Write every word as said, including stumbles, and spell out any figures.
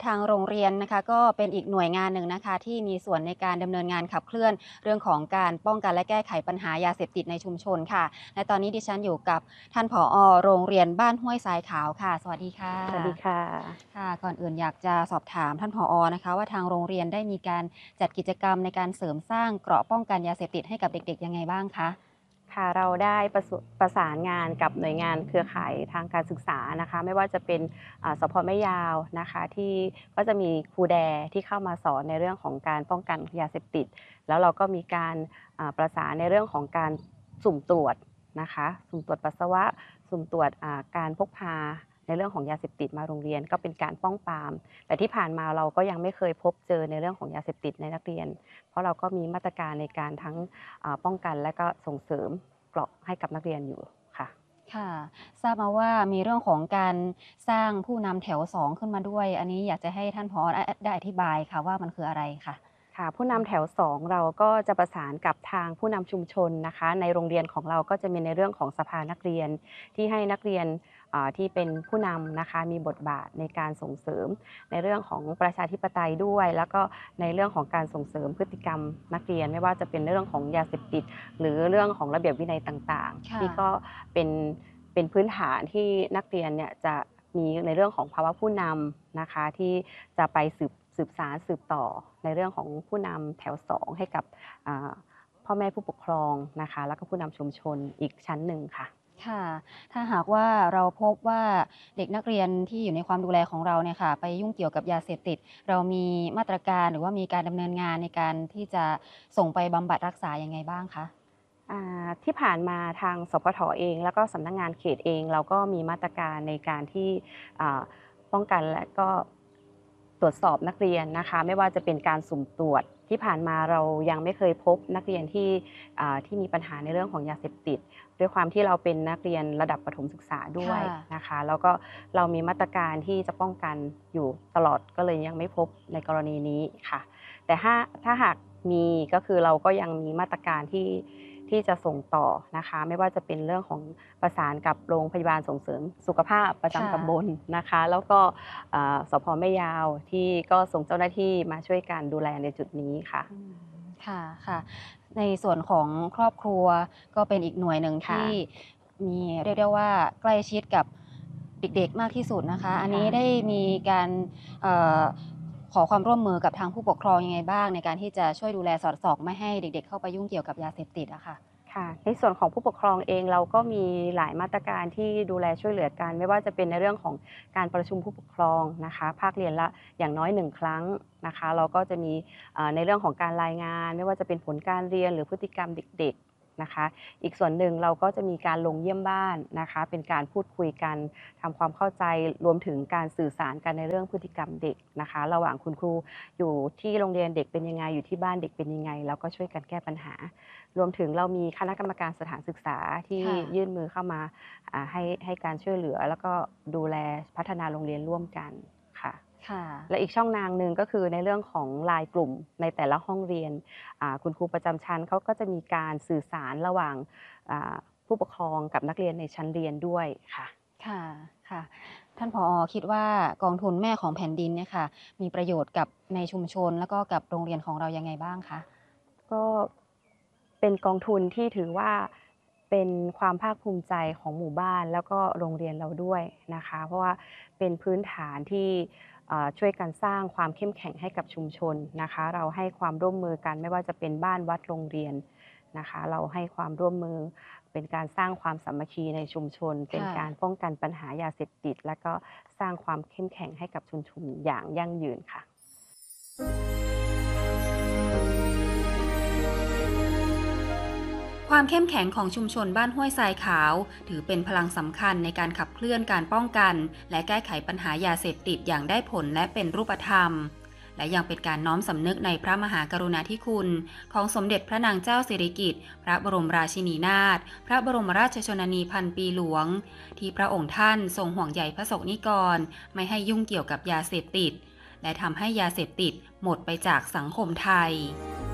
ทางโรงเรียนนะคะก็เป็นอีกหน่วยงานหนึ่งนะคะที่มีส่วนในการดำเนินงานขับเคลื่อนเรื่องของการป้องกันและแก้ไขปัญหายาเสพติดในชุมชนค่ะและตอนนี้ดิฉันอยู่กับท่านผอโรงเรียนบ้านห้วยทรายขาวค่ะสวัสดีค่ะสวัสดีค่ะค่ะก่อนอื่นอยากจะสอบถามท่านผอนะคะว่าทางโรงเรียนได้มีการจัดกิจกรรมในการเสริมสร้างเกราะป้องกันยาเสพติดให้กับเด็กๆยังไงบ้างคะค่ะเราได้ประสุประสานงานกับหน่วยงานเครือข่ายทางการศึกษานะคะไม่ว่าจะเป็นอ่าสพแม่ยาวนะคะที่ก็จะมีครูแดที่เข้ามาสอนในเรื่องของการป้องกันยาเสพติดแล้วเราก็มีการอ่าประสานในเรื่องของการสุ่มตรวจนะคะสุ่มตรวจปัสสาวะสุ่มตรวจอ่าการพกพาในเรื่องของยาเสพติดมาโรงเรียนก็เป็นการป้องปรามแต่ที่ผ่านมาเราก็ยังไม่เคยพบเจอในเรื่องของยาเสพติดในนักเรียนเพราะเราก็มีมาตรการในการทั้งป้องกันและก็ส่งเสริมเกราะให้กับนักเรียนอยู่ค่ะค่ะทราบมาว่ามีเรื่องของการสร้างผู้นำแถวสองขึ้นมาด้วยอันนี้อยากจะให้ท่านผอได้ได้อธิบายค่ะว่ามันคืออะไรค่ะค่ะผู้นำแถวสองเราก็จะประสานกับทางผู้นำชุมชนนะคะในโรงเรียนของเราก็จะมีในเรื่องของสภานักเรียนที่ให้นักเรียนที่เป็นผู้นำนะคะมีบทบาทในการส่งเสริมในเรื่องของประชาธิปไตยด้วยแล้วก็ในเรื่องของการส่งเสริมพฤติกรรมนักเรียนไม่ว่าจะเป็นเรื่องของยาเสพติดหรือเรื่องของระเบียบวินัยต่างๆที่ก็เป็นเป็นพื้นฐานที่นักเรียนเนี่ยจะมีในเรื่องของภาวะผู้นำนะคะที่จะไปสืบสืบสารสืบต่อในเรื่องของผู้นำแถวสองให้กับพ่อแม่ผู้ปกครองนะคะแล้วก็ผู้นำชุมชนอีกชั้นหนึ่งค่ะค่ะถ้าหากว่าเราพบว่าเด็กนักเรียนที่อยู่ในความดูแลของเราเนี่ยค่ะไปยุ่งเกี่ยวกับยาเสพติดเรามีมาตรการหรือว่ามีการดำเนินงานในการที่จะส่งไปบำบัดรักษายังไงบ้างคะที่ผ่านมาทางสพทเองแล้วก็สำนักงานเขตเองเราก็มีมาตรการในการที่ป้องกันและก็ตรวจสอบนักเรียนนะคะไม่ว่าจะเป็นการสุ่มตรวจที่ผ่านมาเรายังไม่เคยพบนักเรียนที่ที่มีปัญหาในเรื่องของยาเสพติดด้วยความที่เราเป็นนักเรียนระดับประถมศึกษาด้วยนะคะแล้วก็เรามีมาตรการที่จะป้องกันอยู่ตลอดก็เลยยังไม่พบในกรณีนี้ค่ะแต่ถ้าถ้าหากมีก็คือเราก็ยังมีมาตรการที่ที่จะส่งต่อนะคะไม่ว่าจะเป็นเรื่องของประสานกับโรงพยาบาลส่งเสริมสุขภาพประจำตำบลนะคะแล้วก็สพแม่ยาวที่ก็ส่งเจ้าหน้าที่มาช่วยกันดูแลในจุดนี้ค่ะค่ะค่ะในส่วนของครอบครัวก็เป็นอีกหน่วยหนึ่งที่มีเรียกได้ว่าใกล้ชิดกับเด็กๆมากที่สุดนะคะอันนี้ได้มีการขอความร่วมมือกับทางผู้ปกครองยังไงบ้างในการที่จะช่วยดูแลสอดส่องไม่ให้เด็กๆเข้าไปยุ่งเกี่ยวกับยาเสพติดอะค่ะค่ะในส่วนของผู้ปกครองเองเราก็มีหลายมาตรการที่ดูแลช่วยเหลือกันไม่ว่าจะเป็นในเรื่องของการประชุมผู้ปกครองนะคะภาคเรียนละอย่างน้อยหนึ่งครั้งนะคะเราก็จะมีในเรื่องของการรายงานไม่ว่าจะเป็นผลการเรียนหรือพฤติกรรมเด็กๆนะคะอีกส่วนหนึ่งเราก็จะมีการลงเยี่ยมบ้านนะคะเป็นการพูดคุยกันทำความเข้าใจรวมถึงการสื่อสารกันในเรื่องพฤติกรรมเด็กนะคะระหว่างคุณครูอยู่ที่โรงเรียนเด็กเป็นยังไงอยู่ที่บ้านเด็กเป็นยังไงแล้วก็ช่วยกันแก้ปัญหารวมถึงเรามีคณะกรรมการสถานศึกษาที่ยื่นมือเข้ามาให้ให้การช่วยเหลือแล้วก็ดูแลพัฒนาโรงเรียนร่วมกันค่ะและอีกช่องทางหนึ่งก็คือในเรื่องของไลน์กลุ่มในแต่ละห้องเรียนคุณครูประจำชั้นเขาก็จะมีการสื่อสารระหว่างผู้ปกครองกับนักเรียนในชั้นเรียนด้วยค่ะค่ะค่ะท่านผอคิดว่ากองทุนแม่ของแผ่นดินเนี่ยค่ะมีประโยชน์กับในชุมชนแล้วก็กับโรงเรียนของเรายังไงบ้างคะก็เป็นกองทุนที่ถือว่าเป็นความภาคภูมิใจของหมู่บ้านแล้วก็โรงเรียนเราด้วยนะคะเพราะว่าเป็นพื้นฐานที่ช่วยกันสร้างความเข้มแข็งให้กับชุมชนนะคะเราให้ความร่วมมือกันไม่ว่าจะเป็นบ้านวัดโรงเรียนนะคะเราให้ความร่วมมือเป็นการสร้างความสามัคคีในชุมชนเป็นการป้องกันปัญหายาเสพติดและก็สร้างความเข้มแข็งให้กับชุมชนอย่างยั่งยืนค่ะความเข้มแข็งของชุมชนบ้านห้วยทรายขาวถือเป็นพลังสำคัญในการขับเคลื่อนการป้องกันและแก้ไขปัญหายาเสพติดอย่างได้ผลและเป็นรูปธรรมและยังเป็นการน้อมสำนึกในพระมหากรุณาธิคุณของสมเด็จพระนางเจ้าสิริกิติ์พระบรมราชินีนาถพระบรมราชชนนีพันปีหลวงที่พระองค์ท่านทรงห่วงใยพระสงฆ์นิกรไม่ให้ยุ่งเกี่ยวกับยาเสพติดและทำให้ยาเสพติดหมดไปจากสังคมไทย